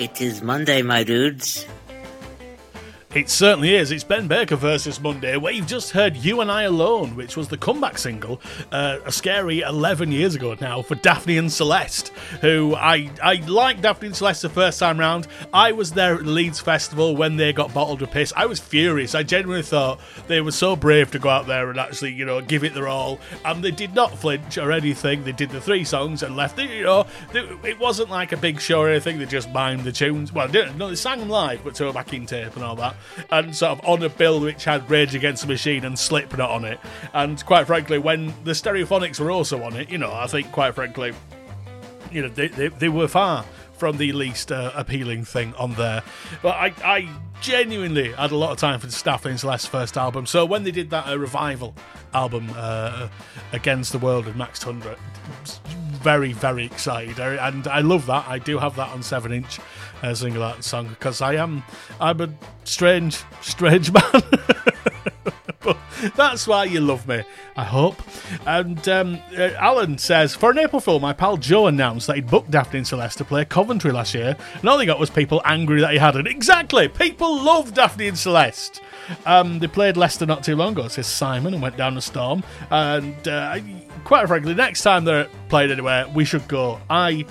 It is Monday, my dudes. It certainly is. It's Ben Baker versus Monday, where you've just heard You and I Alone, which was the comeback single, a scary 11 years ago now, for Daphne and Celeste, who I liked Daphne and Celeste the first time round. I was there at the Leeds Festival when they got bottled with piss. I was furious. I genuinely thought they were so brave to go out there and actually, give it their all. And they did not flinch or anything. They did the 3 songs and left. It wasn't like a big show or anything. They just mimed the tunes. Well, they sang them live, but to a backing tape and all that. And sort of on a bill which had Rage Against the Machine and Slipknot on it. And quite frankly, when the Stereophonics were also on it, I think quite frankly, they were far from the least appealing thing on there. But I genuinely had a lot of time for Daphne and Celeste's first album. So when they did that revival album, Against the World and Max Tundra, very, very excited. And I love that. I do have that on 7-inch. Single that song because I'm a strange man. But that's why you love me, I hope. And Alan says, for an April Fool, my pal Joe announced that he'd booked Daphne and Celeste to play Coventry last year, and all they got was people angry that he hadn't. Exactly, people love Daphne and Celeste. They played Leicester not too long ago, says Simon, and went down the storm. And quite frankly, next time they're played anywhere, we should go. I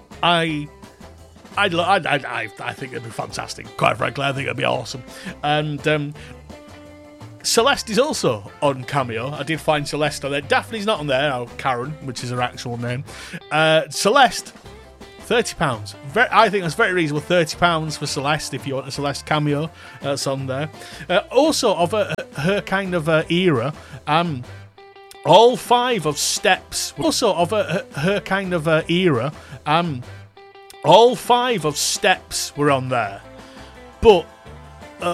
think it'd be fantastic. Quite frankly, I think it'd be awesome. And Celeste is also on Cameo. I did find Celeste on there. Daphne's not on there. Or Karen, which is her actual name. Celeste, £30. I think that's very reasonable. £30 for Celeste if you want a Celeste cameo. That's on there. Also of her kind of era. All 5 of Steps. Also of her kind of era. All 5 of Steps were on there. But